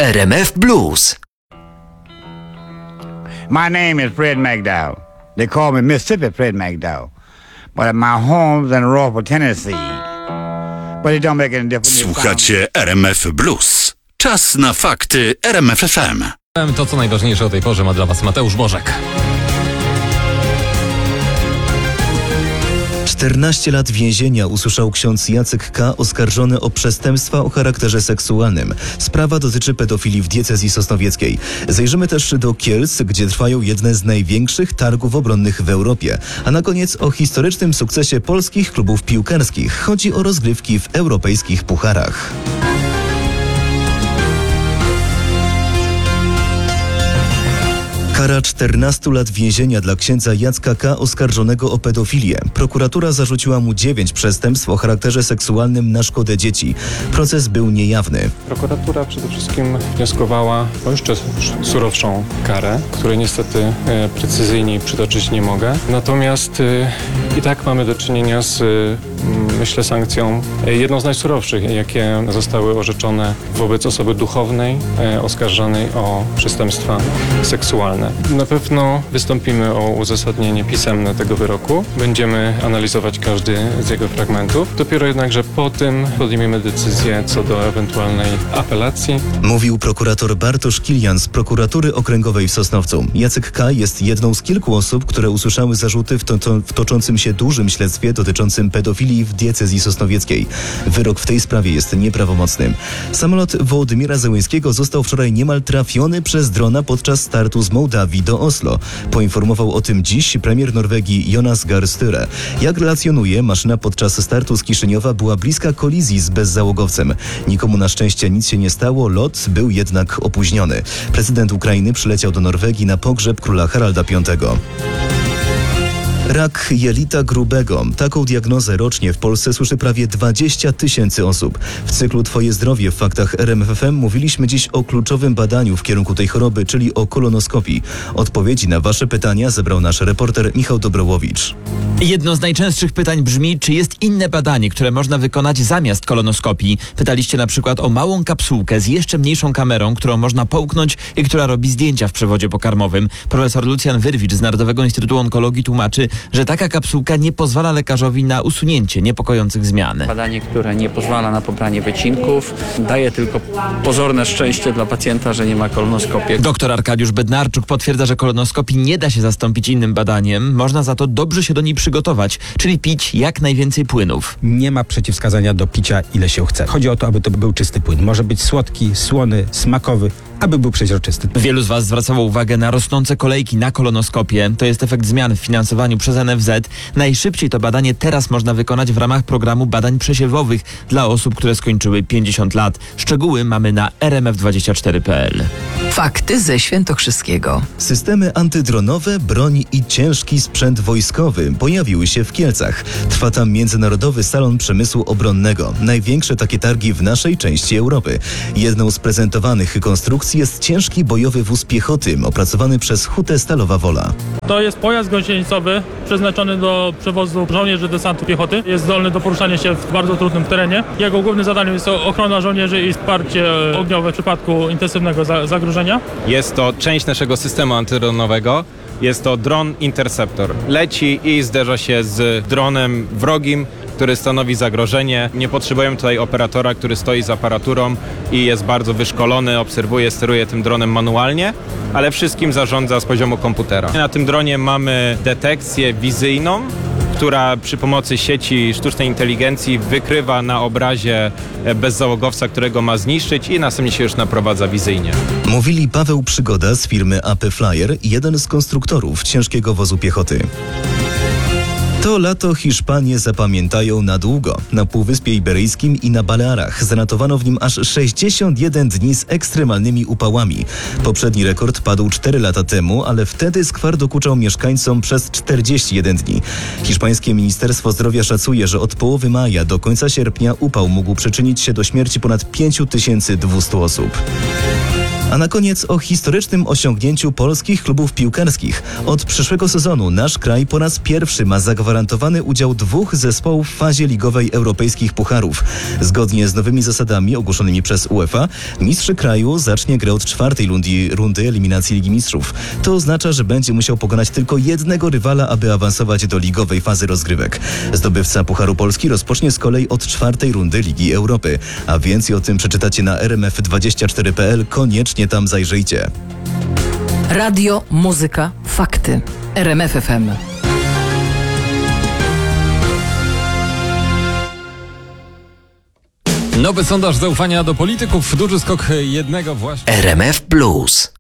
RMF Blues. My name is Fred McDowell. They call me Mississippi Fred McDowell. But my home's in Rockville, Tennessee. But it don't make any difference. Słuchacie RMF Blues. Czas na fakty RMF FM. To, co najważniejsze o tej porze, ma dla Was Mateusz Bożek. 14 lat więzienia usłyszał ksiądz Jacek K., oskarżony o przestępstwa o charakterze seksualnym. Sprawa dotyczy pedofilii w diecezji sosnowieckiej. Zajrzymy też do Kielc, gdzie trwają jedne z największych targów obronnych w Europie. A na koniec o historycznym sukcesie polskich klubów piłkarskich. Chodzi o rozgrywki w europejskich pucharach. Kara 14 lat więzienia dla księdza Jacka K., oskarżonego o pedofilię. Prokuratura zarzuciła mu 9 przestępstw o charakterze seksualnym na szkodę dzieci. Proces był niejawny. Prokuratura przede wszystkim wnioskowała o jeszcze surowszą karę, której niestety precyzyjniej przytoczyć nie mogę. Natomiast i tak mamy do czynienia z, myślę, sankcją jedną z najsurowszych, jakie zostały orzeczone wobec osoby duchownej oskarżonej o przestępstwa seksualne. Na pewno wystąpimy o uzasadnienie pisemne tego wyroku. Będziemy analizować każdy z jego fragmentów. Dopiero jednakże po tym podejmiemy decyzję co do ewentualnej apelacji. Mówił prokurator Bartosz Kilian z prokuratury okręgowej w Sosnowcu. Jacek K. jest jedną z kilku osób, które usłyszały zarzuty w toczącym się dużym śledztwie dotyczącym pedofilii w diecezji sosnowieckiej. Wyrok w tej sprawie jest nieprawomocny. Samolot Wołodymira Zełenskiego został wczoraj niemal trafiony przez drona podczas startu z Mołdawii do Oslo. Poinformował o tym dziś premier Norwegii Jonas Gahr Støre. Jak relacjonuje, maszyna podczas startu z Kiszyniowa była bliska kolizji z bezzałogowcem. Nikomu na szczęście nic się nie stało, lot był jednak opóźniony. Prezydent Ukrainy przyleciał do Norwegii na pogrzeb króla Haralda V. Rak jelita grubego. Taką diagnozę rocznie w Polsce słyszy prawie 20 000 osób. W cyklu Twoje zdrowie w faktach RMF FM mówiliśmy dziś o kluczowym badaniu w kierunku tej choroby, czyli o kolonoskopii. Odpowiedzi na Wasze pytania zebrał nasz reporter Michał Dobrołowicz. Jedno z najczęstszych pytań brzmi, czy jest inne badanie, które można wykonać zamiast kolonoskopii. Pytaliście na przykład o małą kapsułkę z jeszcze mniejszą kamerą, którą można połknąć i która robi zdjęcia w przewodzie pokarmowym. Profesor Lucjan Wyrwicz z Narodowego Instytutu Onkologii tłumaczy, że taka kapsułka nie pozwala lekarzowi na usunięcie niepokojących zmian. Badanie, które nie pozwala na pobranie wycinków, daje tylko pozorne szczęście dla pacjenta, że nie ma kolonoskopii. Doktor Arkadiusz Bednarczuk potwierdza, że kolonoskopii nie da się zastąpić innym badaniem. Można za to dobrze się do niej przygotować, czyli pić jak najwięcej płynów. Nie ma przeciwwskazania do picia ile się chce. Chodzi o to, aby to był czysty płyn. Może być słodki, słony, smakowy, aby był przeźroczysty. Wielu z Was zwracało uwagę na rosnące kolejki na kolonoskopię. To jest efekt zmian w finansowaniu przez NFZ. Najszybciej to badanie teraz można wykonać w ramach programu badań przesiewowych dla osób, które skończyły 50 lat. Szczegóły mamy na rmf24.pl. Fakty ze Świętokrzyskiego. Systemy antydronowe, broń i ciężki sprzęt wojskowy pojawiły się w Kielcach. Trwa tam Międzynarodowy Salon Przemysłu Obronnego. Największe takie targi w naszej części Europy. Jedną z prezentowanych konstrukcji jest ciężki bojowy wóz piechoty, opracowany przez Hutę Stalowa Wola. To jest pojazd gąsienicowy przeznaczony do przewozu żołnierzy desantu piechoty. Jest zdolny do poruszania się w bardzo trudnym terenie. Jego głównym zadaniem jest ochrona żołnierzy i wsparcie ogniowe w przypadku intensywnego zagrożenia. Jest to część naszego systemu antydronowego. Jest to dron Interceptor. Leci i zderza się z dronem wrogim, który stanowi zagrożenie. Nie potrzebujemy tutaj operatora, który stoi z aparaturą i jest bardzo wyszkolony, obserwuje, steruje tym dronem manualnie, ale wszystkim zarządza z poziomu komputera. Na tym dronie mamy detekcję wizyjną, która przy pomocy sieci sztucznej inteligencji wykrywa na obrazie bezzałogowca, którego ma zniszczyć i następnie się już naprowadza wizyjnie. Mówili Paweł Przygoda z firmy AP Flyer, jeden z konstruktorów ciężkiego wozu piechoty. To lato Hiszpanie zapamiętają na długo. Na Półwyspie Iberyjskim i na Balearach zanotowano w nim aż 61 dni z ekstremalnymi upałami. Poprzedni rekord padł 4 lata temu, ale wtedy skwar dokuczał mieszkańcom przez 41 dni. Hiszpańskie Ministerstwo Zdrowia szacuje, że od połowy maja do końca sierpnia upał mógł przyczynić się do śmierci ponad 5200 osób. A na koniec o historycznym osiągnięciu polskich klubów piłkarskich. Od przyszłego sezonu nasz kraj po raz pierwszy ma zagwarantowany udział 2 zespołów w fazie ligowej europejskich pucharów. Zgodnie z nowymi zasadami ogłoszonymi przez UEFA, mistrz kraju zacznie grę od 4. rundy eliminacji Ligi Mistrzów. To oznacza, że będzie musiał pokonać tylko jednego rywala, aby awansować do ligowej fazy rozgrywek. Zdobywca Pucharu Polski rozpocznie z kolei od 4. rundy Ligi Europy. A więcej o tym przeczytacie na rmf24.pl. Koniecznie tam zajrzyjcie. Radio, muzyka, fakty. RMF FM. Nowy sondaż zaufania do polityków, duży skok jednego właśnie. RMF Blues.